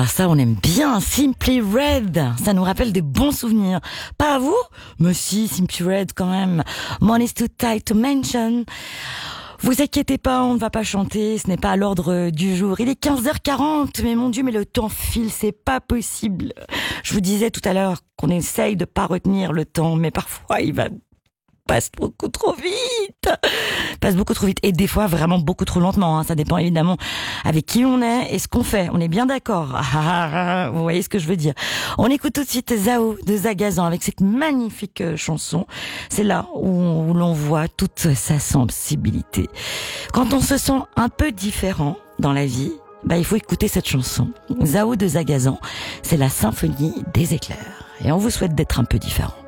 Ah, ça, on aime bien. Simply Red. Ça nous rappelle des bons souvenirs. Pas à vous? Mais si, Simply Red quand même. Money's too tight to mention. Vous inquiétez pas, on ne va pas chanter, ce n'est pas à l'ordre du jour. Il est 15h40, mais mon Dieu, mais le temps file, c'est pas possible. Je vous disais tout à l'heure qu'on essaye de pas retenir le temps, mais parfois il passe beaucoup trop vite. Passe beaucoup trop vite. Et des fois, vraiment beaucoup trop lentement. Ça dépend évidemment avec qui on est et ce qu'on fait. On est bien d'accord. Vous voyez ce que je veux dire. On écoute tout de suite Zao de Zagazan avec cette magnifique chanson. C'est là où l'on voit toute sa sensibilité. Quand on se sent un peu différent dans la vie, il faut écouter cette chanson. Zao de Zagazan, c'est la symphonie des éclairs. Et on vous souhaite d'être un peu différent.